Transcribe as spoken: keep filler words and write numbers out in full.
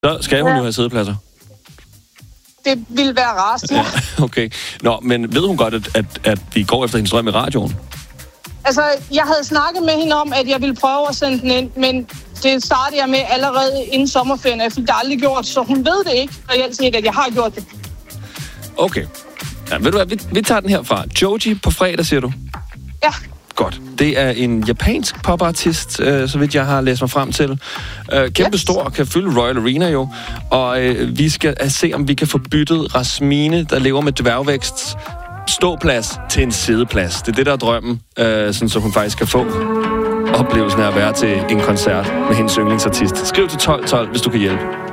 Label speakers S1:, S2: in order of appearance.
S1: Så skal hun ja. jo have sædepladser.
S2: Det ville være rarest, ja.
S1: ja. Okay. Nå, men ved hun godt, at, at, at vi går efter hendes drøm i radioen?
S2: Altså, jeg havde snakket med hende om, at jeg ville prøve at sende den ind, men det startede jeg med allerede inden sommerferien, jeg fik det aldrig gjort, så hun ved det ikke reelt set, at jeg har gjort det.
S1: Okay. Ja, ved du hvad, vi, vi tager den herfra. Joji på fredag, siger du?
S2: Ja.
S1: Godt. Det er en japansk popartist, øh, så vidt jeg har læst mig frem til. Øh, kæmpe yes. stor, kan fylde Royal Arena jo. Og øh, vi skal uh, se, om vi kan få byttet Rasmine, der lever med dværgvækst, ståplads til en sædeplads. Det er det, der er drømmen, øh, sådan, så hun faktisk kan få oplevelsen af at være til en koncert med hendes yndlingsartist. Skriv til tolv tolv, hvis du kan hjælpe.